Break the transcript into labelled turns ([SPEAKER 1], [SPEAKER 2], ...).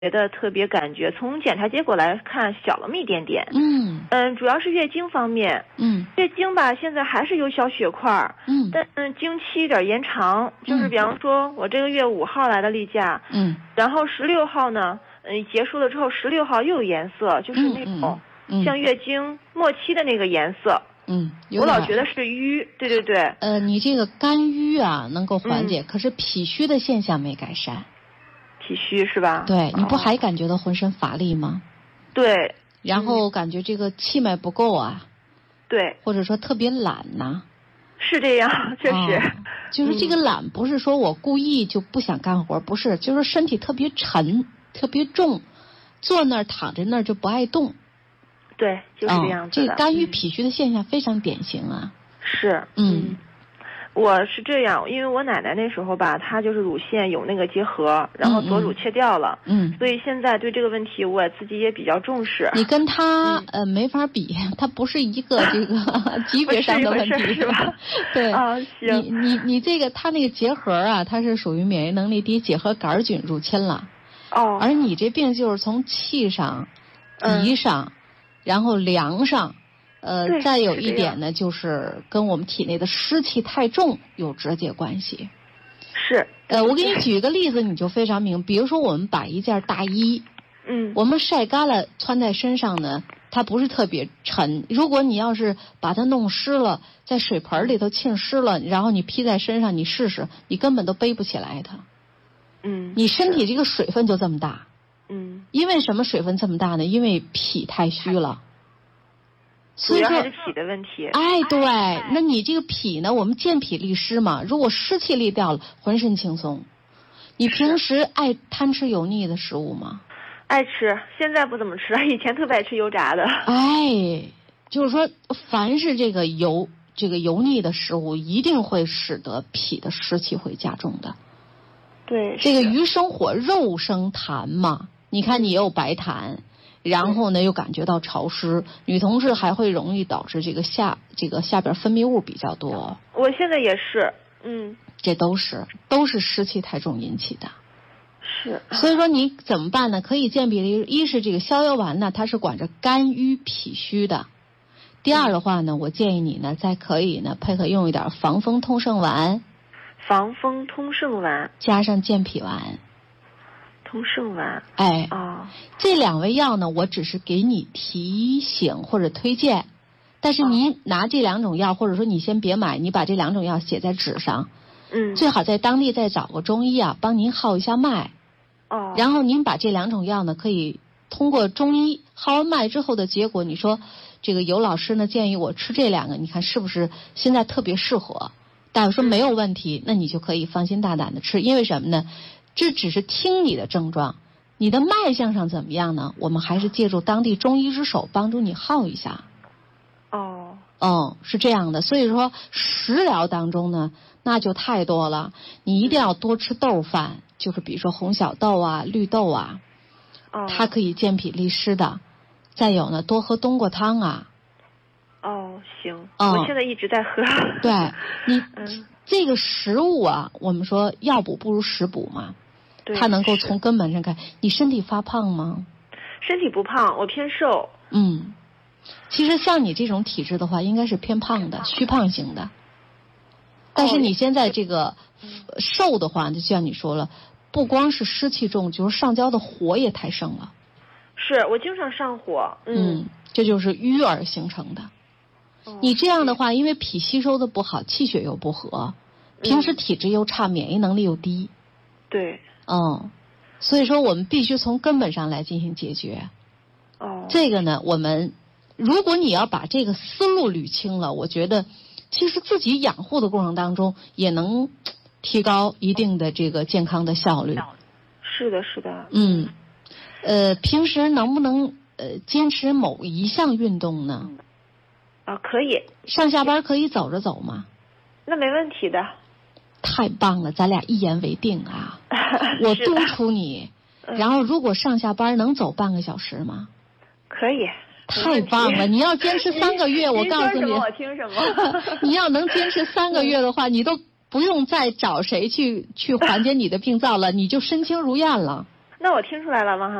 [SPEAKER 1] 的特别感觉，从检查结果来看小了那么一点点。主要是月经方面。月经吧现在还是有小血块。但经期有点延长，就是比方说我这个月5号来的例假。然后16号呢，结束了之后16号又有颜色，就是那种像月经末期的那个颜色。我老觉得是瘀。对对对。
[SPEAKER 2] 你这个肝郁啊能够缓解，可是脾虚的现象没改善。
[SPEAKER 1] 脾虚是吧？
[SPEAKER 2] 对，你不还感觉到浑身乏力吗？
[SPEAKER 1] 对。
[SPEAKER 2] 然后感觉这个气脉不够啊。
[SPEAKER 1] 对。
[SPEAKER 2] 或者说特别懒呐。
[SPEAKER 1] 是这样，确实。
[SPEAKER 2] 就是这个懒不是说我故意就不想干活，不是，就是身体特别沉特别重，坐那儿躺在那儿就不爱动。
[SPEAKER 1] 对，就是这样子的。
[SPEAKER 2] 这个肝郁脾虚的现象非常典型啊。
[SPEAKER 1] 是。我是这样，因为我奶奶那时候吧，她就是乳腺有那个结核，然后左乳切掉了。所以现在对这个问题我自己也比较重视。
[SPEAKER 2] 你跟她没法比，她不是一个这个级别上的问题
[SPEAKER 1] 是吧？
[SPEAKER 2] 对。
[SPEAKER 1] 行。
[SPEAKER 2] 你这个她那个结核啊，它是属于免疫能力低，结核杆菌入侵了。而你这病就是从气上、鼻上，然后凉上。再有一点呢，就是跟我们体内的湿气太重有直接关系。
[SPEAKER 1] 是。
[SPEAKER 2] 我给你举一个例子，你就非常明白。比如说，我们把一件大衣，我们晒干了穿在身上呢，它不是特别沉。如果你要是把它弄湿了，在水盆里头浸湿了，然后你披在身上，你试试，你根本都背不起来它。你身体这个水分就这么大。因为什么水分这么大呢？因为脾太虚了。
[SPEAKER 1] 主要还是脾的问题。
[SPEAKER 2] 对，那你这个脾呢，我们健脾利湿嘛，如果湿气利掉了，浑身轻松。你平时爱贪吃油腻的食物吗？
[SPEAKER 1] 爱吃，现在不怎么吃，以前特别爱吃油炸的。
[SPEAKER 2] 就是说凡是这个油腻的食物，一定会使得脾的湿气会加重的。
[SPEAKER 1] 对。
[SPEAKER 2] 这个鱼生火，肉生痰嘛，你看你也有白痰。然后呢，又感觉到潮湿，女同志还会容易导致这个下边分泌物比较多。
[SPEAKER 1] 我现在也是。
[SPEAKER 2] 这都是湿气太重引起的。
[SPEAKER 1] 是。
[SPEAKER 2] 所以说你怎么办呢？可以健脾利，一是这个逍遥丸呢，它是管着肝郁脾虚的。第二的话呢，我建议你呢，再可以呢配合用一点防风通圣丸。
[SPEAKER 1] 防风通圣丸
[SPEAKER 2] 加上健脾丸。
[SPEAKER 1] 通圣丸。
[SPEAKER 2] 这2味药呢，我只是给你提醒或者推荐，但是你拿这2种药，或者说你先别买，你把这2种药写在纸上。最好在当地再找个中医啊，帮您号一下脉。然后您把这2种药呢，可以通过中医号完脉之后的结果，你说这个尤老师呢建议我吃这2个，你看是不是现在特别适合？大夫说没有问题，那你就可以放心大胆的吃，因为什么呢？这只是听你的症状，你的脉象上怎么样呢？我们还是借助当地中医之手帮助你号一下。是这样的。所以说食疗当中呢，那就太多了，你一定要多吃豆饭，就是比如说红小豆啊、绿豆啊，它可以健脾利湿的。再有呢，多喝冬瓜汤啊。
[SPEAKER 1] 行。我现在一直在喝。
[SPEAKER 2] 对，你这个食物啊，我们说药补不如食补嘛。它能够从根本上看。你身体发胖吗？
[SPEAKER 1] 身体不胖，我偏瘦。
[SPEAKER 2] 其实像你这种体质的话，应该是偏胖的，虚胖型的。但是你现在这个瘦的话，就像你说了，不光是湿气重，就是上焦的火也太盛了。
[SPEAKER 1] 是，我经常上火。
[SPEAKER 2] 这就是瘀而形成的。你这样的话，因为脾吸收的不好，气血又不和，平时体质又差，免疫能力又低。
[SPEAKER 1] 对。
[SPEAKER 2] 所以说我们必须从根本上来进行解决。这个呢，我们如果你要把这个思路捋清了，我觉得其实自己养护的过程当中也能提高一定的这个健康的效率。
[SPEAKER 1] 是的，是的。
[SPEAKER 2] 平时能不能坚持某一项运动呢？
[SPEAKER 1] 可以。
[SPEAKER 2] 上下班可以走着走吗？
[SPEAKER 1] 那没问题的。
[SPEAKER 2] 太棒了，咱俩一言为定啊！我督促你，然后如果上下班能走半个小时吗？
[SPEAKER 1] 可以。
[SPEAKER 2] 太棒了！你要坚持3个月，我告诉你，
[SPEAKER 1] 我听什么？
[SPEAKER 2] 你要能坚持3个月的话，你都不用再找谁去缓解你的病灶了，你就身轻如燕了。
[SPEAKER 1] 那我听出来了，王